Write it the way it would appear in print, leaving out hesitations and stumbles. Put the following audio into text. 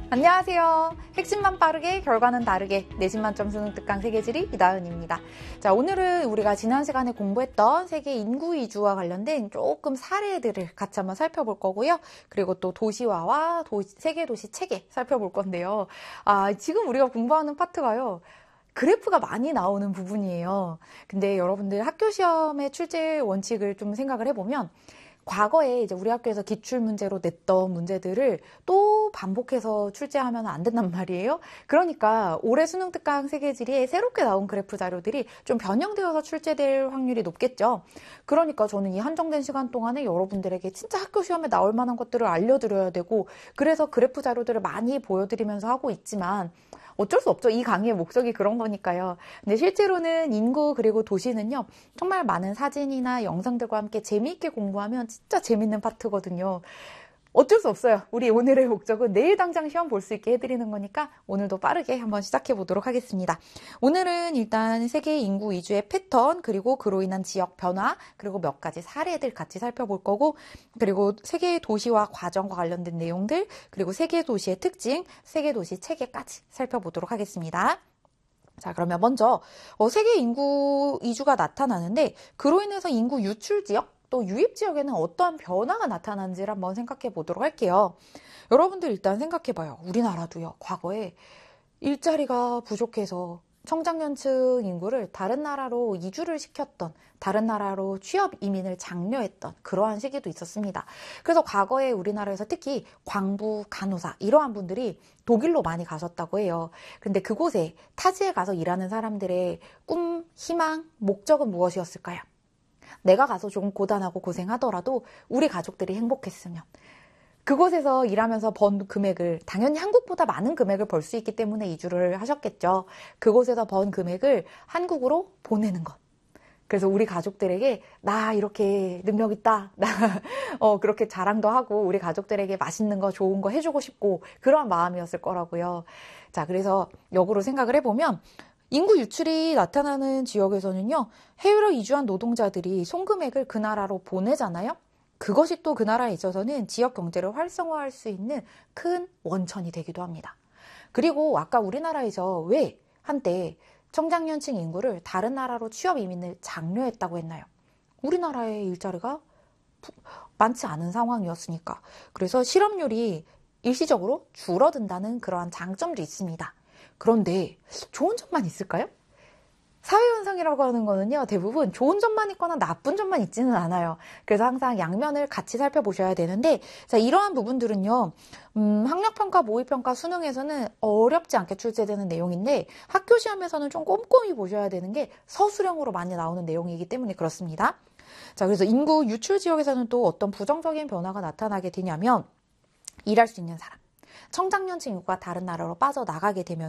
안녕하세요. 핵심만 빠르게 결과는 다르게 내신 만점 수능 특강 세계지리 이다은입니다. 자, 오늘은 우리가 지난 시간에 공부했던 세계 인구 이주와 관련된 조금 사례들을 같이 한번 살펴볼 거고요. 그리고 또 도시화와 세계 도시 체계 살펴볼 건데요. 지금 우리가 공부하는 파트가요. 그래프가 많이 나오는 부분이에요. 근데 여러분들 학교 시험의 출제 원칙을 좀 생각을 해보면 과거에 이제 우리 학교에서 기출문제로 냈던 문제들을 또 반복해서 출제하면 안 된단 말이에요. 그러니까 올해 수능 특강 세계지리에 새롭게 나온 그래프 자료들이 좀 변형되어서 출제될 확률이 높겠죠. 그러니까 저는 이 한정된 시간 동안에 여러분들에게 진짜 학교 시험에 나올 만한 것들을 알려드려야 되고, 그래서 그래프 자료들을 많이 보여드리면서 하고 있지만 어쩔 수 없죠. 이 강의의 목적이 그런 거니까요. 근데 실제로는 인구 그리고 도시는요, 정말 많은 사진이나 영상들과 함께 재미있게 공부하면 진짜 재밌는 파트거든요. 어쩔 수 없어요. 우리 오늘의 목적은 내일 당장 시험 볼 수 있게 해드리는 거니까 오늘도 빠르게 한번 시작해 보도록 하겠습니다. 오늘은 일단 세계 인구 이주의 패턴, 그리고 그로 인한 지역 변화, 그리고 몇 가지 사례들 같이 살펴볼 거고, 그리고 세계 도시화 과정과 관련된 내용들, 그리고 세계 도시의 특징, 세계 도시 체계까지 살펴보도록 하겠습니다. 자, 그러면 먼저 세계 인구 이주가 나타나는데 그로 인해서 인구 유출 지역, 또 유입 지역에는 어떠한 변화가 나타나는지를 한번 생각해 보도록 할게요. 여러분들 일단 생각해 봐요. 우리나라도요. 과거에 일자리가 부족해서 청장년층 인구를 다른 나라로 이주를 시켰던, 다른 나라로 취업 이민을 장려했던 그러한 시기도 있었습니다. 그래서 과거에 우리나라에서 특히 광부, 간호사 이러한 분들이 독일로 많이 가셨다고 해요. 근데 그곳에 타지에 가서 일하는 사람들의 꿈, 희망, 목적은 무엇이었을까요? 내가 가서 조금 고단하고 고생하더라도 우리 가족들이 행복했으면, 그곳에서 일하면서 번 금액을 당연히 한국보다 많은 금액을 벌 수 있기 때문에 이주를 하셨겠죠. 그곳에서 번 금액을 한국으로 보내는 것. 그래서 우리 가족들에게 나 이렇게 능력 있다. 나 그렇게 자랑도 하고 우리 가족들에게 맛있는 거 좋은 거 해주고 싶고 그런 마음이었을 거라고요. 자, 그래서 역으로 생각을 해보면 인구 유출이 나타나는 지역에서는요, 해외로 이주한 노동자들이 송금액을 그 나라로 보내잖아요. 그것이 또 그 나라에 있어서는 지역 경제를 활성화할 수 있는 큰 원천이 되기도 합니다. 그리고 아까 우리나라에서 왜 한때 청장년층 인구를 다른 나라로 취업 이민을 장려했다고 했나요? 우리나라의 일자리가 많지 않은 상황이었으니까. 그래서 실업률이 일시적으로 줄어든다는 그러한 장점도 있습니다. 그런데 좋은 점만 있을까요? 사회현상이라고 하는 거는요, 대부분 좋은 점만 있거나 나쁜 점만 있지는 않아요. 그래서 항상 양면을 같이 살펴보셔야 되는데, 자, 이러한 부분들은요, 학력평가, 모의평가, 수능에서는 어렵지 않게 출제되는 내용인데, 학교 시험에서는 좀 꼼꼼히 보셔야 되는 게 서술형으로 많이 나오는 내용이기 때문에 그렇습니다. 자, 그래서 인구 유출 지역에서는 또 어떤 부정적인 변화가 나타나게 되냐면, 일할 수 있는 사람, 청장년층 인구가 다른 나라로 빠져나가게 되면